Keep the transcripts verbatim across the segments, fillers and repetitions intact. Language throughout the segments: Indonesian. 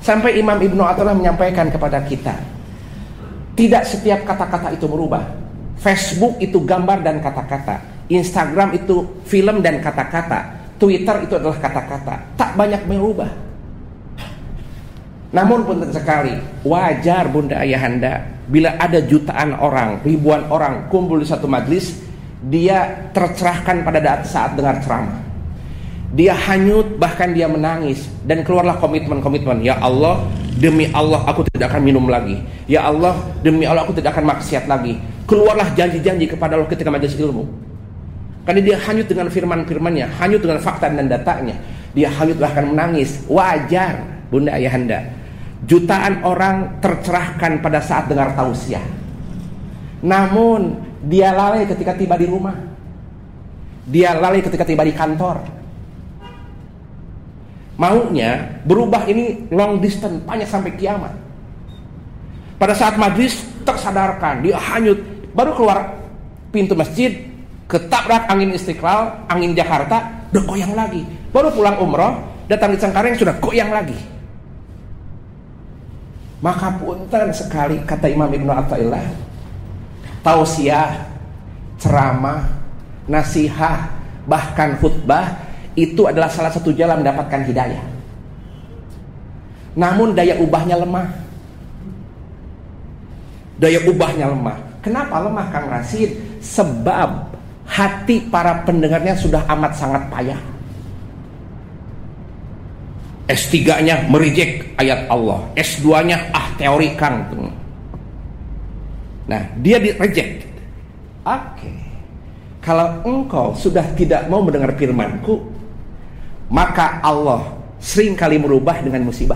Sampai Imam Ibnu Athaillah menyampaikan kepada kita, tidak setiap kata-kata itu merubah. Facebook itu gambar dan kata-kata, Instagram itu film dan kata-kata, Twitter itu adalah kata-kata. Tak banyak merubah. Namun punten sekali, wajar bunda ayahanda bila ada jutaan orang, ribuan orang kumpul di satu majlis, dia tercerahkan pada saat dengar ceramah. Dia hanyut, bahkan dia menangis, dan keluarlah komitmen-komitmen. Ya Allah, demi Allah aku tidak akan minum lagi. Ya Allah, demi Allah aku tidak akan maksiat lagi. Keluarlah janji-janji kepada Allah ketika majelis ilmu. Karena dia hanyut dengan firman-firmannya, hanyut dengan fakta dan datanya. Dia hanyut bahkan menangis. Wajar bunda ayahanda, jutaan orang tercerahkan pada saat dengar tausiah. Namun dia lalai ketika tiba di rumah. Dia lalai ketika tiba di kantor. Maunya berubah ini long distance, banyak sampai kiamat. Pada saat majlis tersadarkan, dia hanyut, baru keluar pintu masjid, ketabrak angin Istiqlal, angin Jakarta, udah goyang lagi. Baru pulang umroh, datang di Cengkareng sudah goyang lagi. Maka punten sekali kata Imam Ibnu Athaillah, tausiah, ceramah, nasihah, bahkan khutbah itu adalah salah satu jalan mendapatkan hidayah. Namun daya ubahnya lemah. Daya ubahnya lemah. Kenapa lemah Kang Rasid? Sebab hati para pendengarnya sudah amat sangat payah. S tiga-nya mereject ayat Allah, S dua-nya ah teori Kang. Nah, dia di reject. Oke. Okay. Kalau engkau sudah tidak mau mendengar firman-Ku, maka Allah sering kali merubah dengan musibah.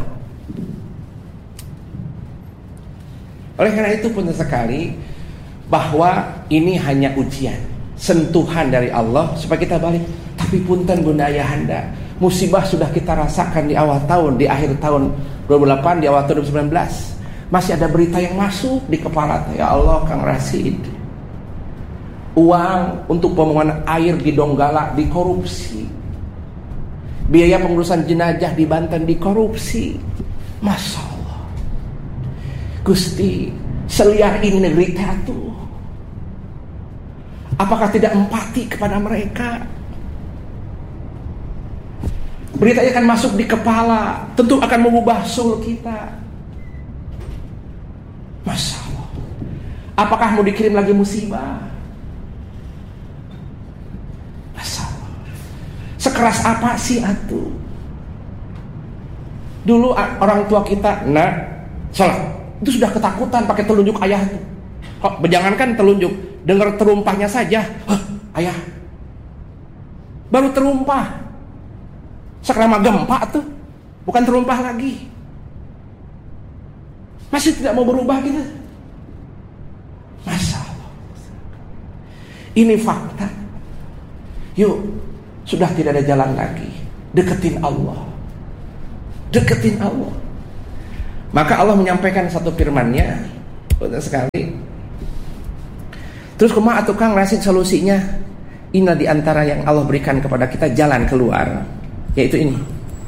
Oleh karena itu pun sekali bahwa ini hanya ujian, sentuhan dari Allah supaya kita balik. Tapi punten bunda ayahanda, musibah sudah kita rasakan di awal tahun, di akhir tahun dua ribu delapan, di awal tahun dua ribu sembilan belas. Masih ada berita yang masuk di kepala. Ya Allah Kang Rasid, uang untuk pembangunan air di Donggala dikorupsi. Biaya pengurusan jenazah di Banten dikorupsi. Masya Allah, Gusti, seliar ini negeri itu. Apakah tidak empati kepada mereka? Beritanya akan masuk di kepala, tentu akan mengubah soul kita. Masya Allah, apakah mau dikirim lagi musibah? Sekeras apa sih atuh? Dulu orang tua kita, nah, salah, itu sudah ketakutan pakai telunjuk ayah tuh. Kok jangankan telunjuk, dengar terumpahnya saja, huh, ayah. Baru terumpah. Sekrama gempa tuh, bukan terumpah lagi. Masih tidak mau berubah gitu. Masya Allah. Ini fakta. Yuk, sudah tidak ada jalan lagi. Deketin Allah. Deketin Allah. Maka Allah menyampaikan satu firman-Nya, benar sekali. Terus kumaha atuh Kang Rasid solusinya? Ini di antara yang Allah berikan kepada kita jalan keluar, yaitu ini.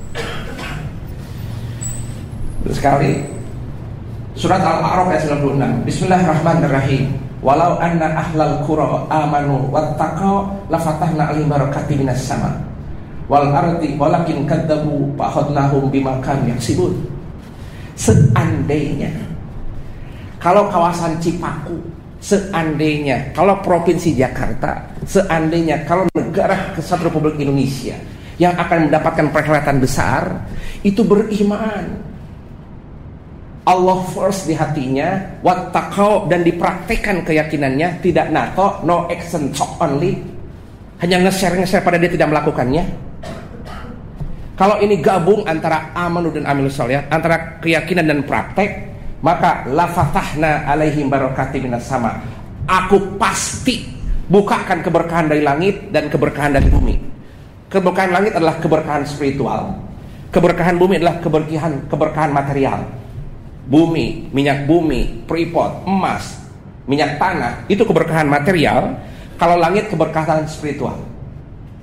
Benar sekali. Surat Al-A'raf ayat sembilan puluh enam. Bismillahirrahmanirrahim. Walau anna ahlal qura amanu wattaqau lafatahna alaihim barakatin minas sama wal ardi walakin kadzabu fa'akhadnahum bima kanu yaksibun. Seandainya kalau kawasan Cipaku, seandainya kalau provinsi Jakarta, seandainya kalau negara Kesatuan Republik Indonesia yang akan mendapatkan perhelatan besar itu beriman, Allah first di hatinya, wattaqau, dan dipraktekkan keyakinannya, tidak nato, no action, talk only, hanya nge-share-nge-share pada dia tidak melakukannya. Kalau ini gabung antara amanu dan amilus sholihat, antara keyakinan dan praktek, maka lafatahna alaihim barakatin minas sama. Aku pasti bukakan keberkahan dari langit dan keberkahan dari bumi. Keberkahan langit adalah keberkahan spiritual, keberkahan bumi adalah keberkahan keberkahan material. Bumi, minyak bumi, freeport, emas, minyak tanah, itu keberkahan material. Kalau langit keberkahan spiritual,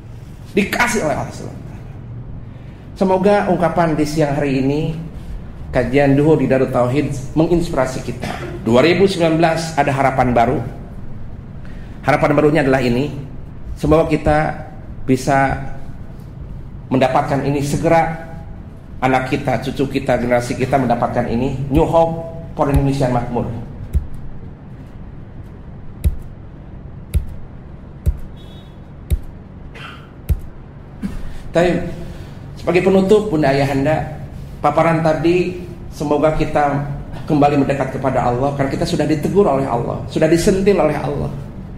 dikasih oleh Allah. Semoga ungkapan di siang hari ini kajian duhur di Darut Tauhid menginspirasi kita. dua ribu sembilan belas ada harapan baru. Harapan barunya adalah ini. Semoga kita bisa mendapatkan ini segera, anak kita, cucu kita, generasi kita mendapatkan ini. New Hope for Indonesia Makmur. Tapi sebagai penutup, Bunda Ayahanda, paparan tadi semoga kita kembali mendekat kepada Allah, karena kita sudah ditegur oleh Allah, sudah disentil oleh Allah.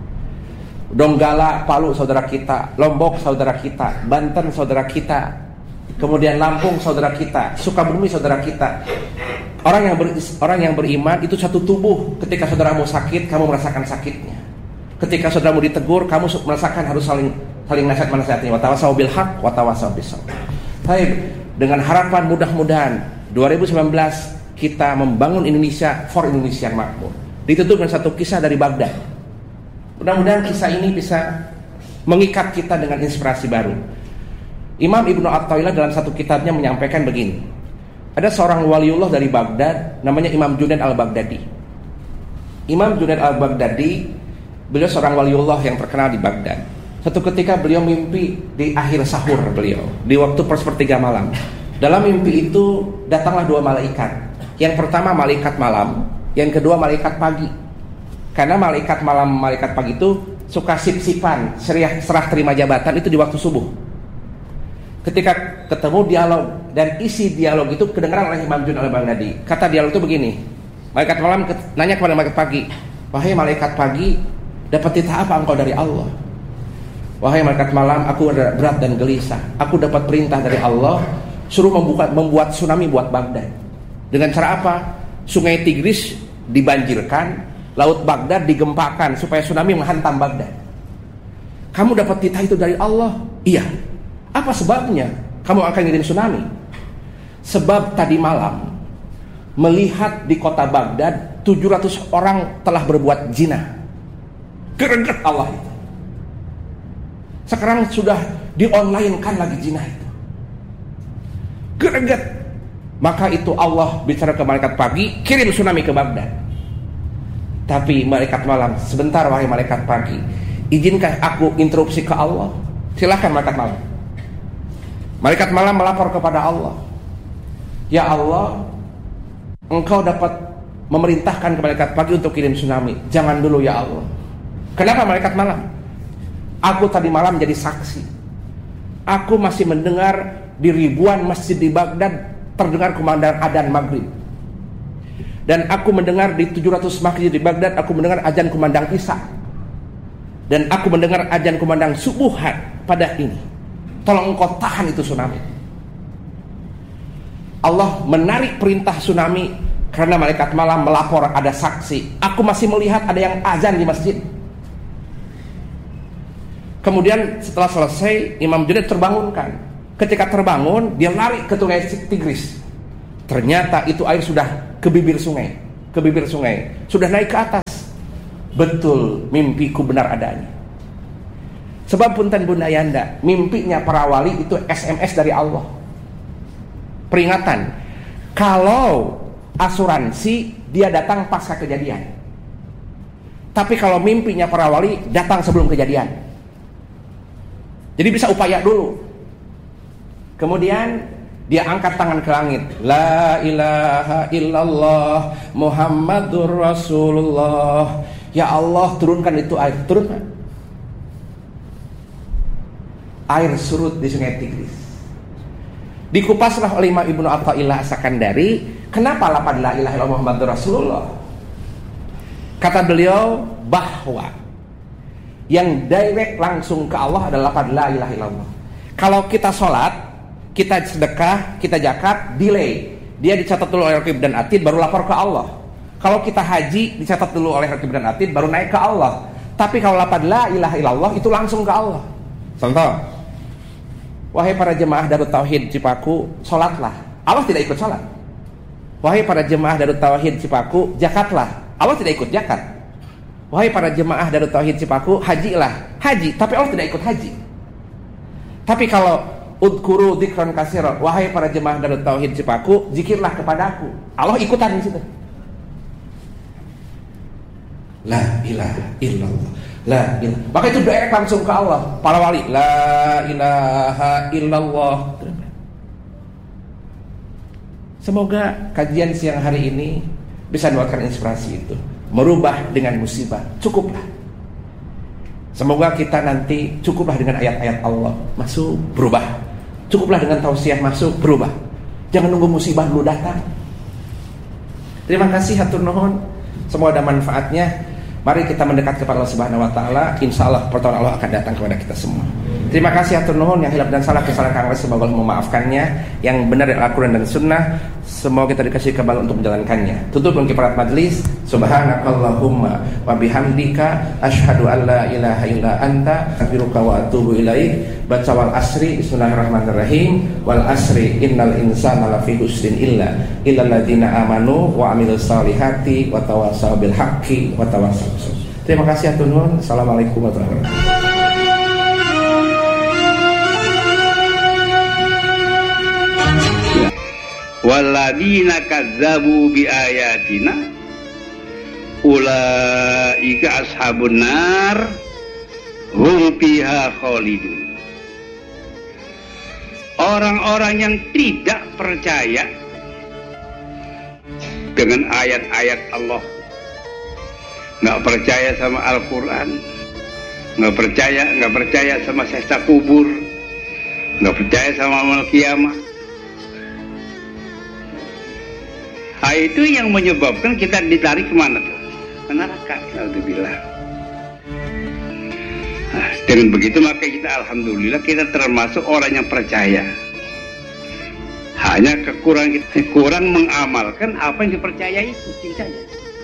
Donggala, Palu saudara kita, Lombok saudara kita, Banten saudara kita, kemudian Lampung saudara kita, Sukabumi saudara kita. Orang yang ber, orang yang beriman itu satu tubuh. Ketika saudaramu sakit, kamu merasakan sakitnya. Ketika saudaramu ditegur, kamu merasakan harus saling saling nasihat menasihati. Wa tawassaw bil haq wa tawassaw bis sabr. Baik, dengan harapan mudah-mudahan dua ribu sembilan belas kita membangun Indonesia for Indonesia yang makmur. Ditutup dengan satu kisah dari Baghdad. Mudah-mudahan kisah ini bisa mengikat kita dengan inspirasi baru. Imam Ibnu Athaillah dalam satu kitabnya menyampaikan begini. Ada seorang waliullah dari Baghdad, namanya Imam Junaid al-Baghdadi. Imam Junaid al-Baghdadi, beliau seorang waliullah yang terkenal di Baghdad. Satu ketika beliau mimpi di akhir sahur beliau, di waktu sepertiga malam. Dalam mimpi itu datanglah dua malaikat. Yang pertama malaikat malam, yang kedua malaikat pagi. Karena malaikat malam, malaikat pagi itu suka sip-sipan, serah, serah terima jabatan itu di waktu subuh. Ketika ketemu dialog, dan isi dialog itu kedengaran oleh Imam Junaid al-Baghdadi. Kata dialog itu begini, malaikat malam nanya kepada malaikat pagi, wahai malaikat pagi, dapat titah apa engkau dari Allah? Wahai malaikat malam, aku berat dan gelisah. Aku dapat perintah dari Allah, suruh membuka, membuat tsunami buat Baghdad. Dengan cara apa? Sungai Tigris dibanjirkan, Laut Baghdad digempakan supaya tsunami menghantam Baghdad. Kamu dapat titah itu dari Allah? Iya. Apa sebabnya kamu akan ngirim tsunami? Sebab tadi malam melihat di kota Baghdad tujuh ratus orang telah berbuat zina. Greget Allah itu. Sekarang sudah di-online-kan lagi zina itu. Greget. Maka itu Allah bicara ke malaikat pagi, kirim tsunami ke Baghdad. Tapi malaikat malam, sebentar wahai malaikat pagi, izinkah aku interupsi ke Allah? Silakan malaikat malam. Malaikat malam melapor kepada Allah. Ya Allah, engkau dapat memerintahkan ke malaikat pagi untuk kirim tsunami. Jangan dulu ya Allah. Kenapa malaikat malam? Aku tadi malam jadi saksi. Aku masih mendengar di ribuan masjid di Baghdad terdengar kumandang adzan maghrib. Dan aku mendengar di tujuh ratus masjid di Baghdad, aku mendengar azan kumandang isya. Dan aku mendengar azan kumandang subuhan pada ini. Tolong engkau tahan itu tsunami. Allah menarik perintah tsunami karena malaikat malam melapor ada saksi. Aku masih melihat ada yang azan di masjid. Kemudian setelah selesai, Imam Junaid terbangunkan. Ketika terbangun, dia lari ke sungai Tigris. Ternyata itu air sudah ke bibir sungai, ke bibir sungai, sudah naik ke atas. Betul, mimpiku benar adanya. Sebab punten Bunda Ayahanda, mimpinya para wali itu S M S dari Allah. Peringatan. Kalau asuransi dia datang pasca kejadian. Tapi kalau mimpinya para wali datang sebelum kejadian. Jadi bisa upaya dulu. Kemudian dia angkat tangan ke langit. La ilaha illallah Muhammadur Rasulullah. Ya Allah, turunkan itu air. Turunkan. Air surut di sungai Tigris. Dikupaslah oleh Imam Ibnu Athaillah As-Sakandari, kenapa lapan la ilaha illallah Muhammadur Rasulullah? Kata beliau bahwa yang direct langsung ke Allah adalah lapan la ilaha illallah. Kalau kita sholat, kita sedekah, kita zakat, delay. Dia dicatat dulu oleh Raqib dan Atid, baru lapor ke Allah. Kalau kita haji, dicatat dulu oleh Raqib dan Atid, baru naik ke Allah. Tapi kalau lapan la ilaha illallah, itu langsung ke Allah. Contoh, wahai para jemaah Darut Tauhid Cipaku, sholatlah. Allah tidak ikut sholat. Wahai para jemaah Darut Tauhid Cipaku, zakatlah. Allah tidak ikut zakat. Wahai para jemaah Darut Tauhid Cipaku, hajilah. Haji, tapi Allah tidak ikut haji. Tapi kalau udkuru dzikran katsiran, wahai para jemaah Darut Tauhid Cipaku, zikirlah kepadaku. Allah ikutan di situ. La ilaha illallah, la ilaha. Maka itu direct langsung ke Allah. Para wali, la ilaha illallah. Semoga kajian siang hari ini bisa mendapatkan inspirasi itu, merubah dengan musibah. Cukuplah. Semoga kita nanti cukuplah dengan ayat-ayat Allah, masuk berubah. Cukuplah dengan tausiah, masuk berubah. Jangan nunggu musibah dulu datang. Terima kasih, hatur nuhun. Semoga ada manfaatnya. Mari kita mendekat kepada Allah Subhanahu wa taala. Insyaallah pertolongan Allah akan datang kepada kita semua. Terima kasih, hatur nuhun. Yang hilaf dan salah kesalahan kami, semoga Allah memaafkannya. Yang benar adalah Al-Quran dan Sunnah. Semoga kita dikasih kebal untuk menjalankannya. Tutup dengan kiparat majlis. Subhanakallahumma wa bihamdika asyhadu an la ilaha illa anta astaghfiruka wa atubu ilaik. Baca wal asri, bismillahirrahmanirrahim. Wal asri innal insana lafi husrin illa illal ladzina amanu wa amilus solihati wa tawassaw bil haqqi wa tawassaw. Terima kasih, hatur nuhun. Assalamualaikum warahmatullahi wabarakatuh. Walladzina kadzabu biayatina ulaika ashabun nar hum fiha khalidun. Orang-orang yang tidak percaya dengan ayat-ayat Allah, nggak percaya sama Al-Quran, nggak percaya nggak percaya sama siksa kubur, nggak percaya sama amal kiamat. Nah, itu yang menyebabkan kita ditarik kemana tuh? Ke neraka. Alhamdulillah. Nah, dengan begitu maka kita alhamdulillah kita termasuk orang yang percaya. Hanya kekurangan kita kurang mengamalkan apa yang dipercayai itu saja.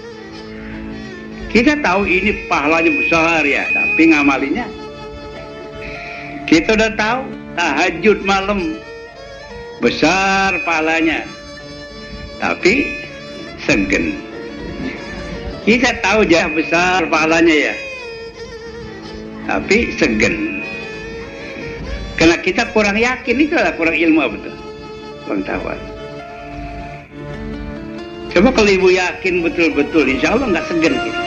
Kita tahu ini pahalanya besar ya, tapi ngamalinya. Kita udah tahu tahajud malam besar pahalanya, tapi segen. Kita tahu jah besar pahalanya ya, tapi segen. Karena kita kurang yakin, itu adalah kurang ilmu apa betul, kurang tahu. Coba kalau ibu yakin betul-betul, insya Allah nggak segen kita.